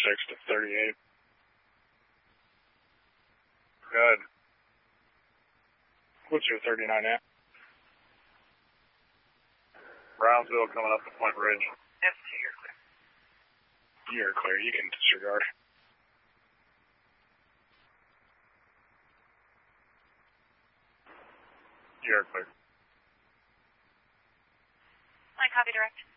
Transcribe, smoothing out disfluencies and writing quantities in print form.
to 38. Good. What's your 39 at? Brownsville coming up to Point Ridge. F2, you're clear. You're clear. You can disregard. You're clear. I copy direct.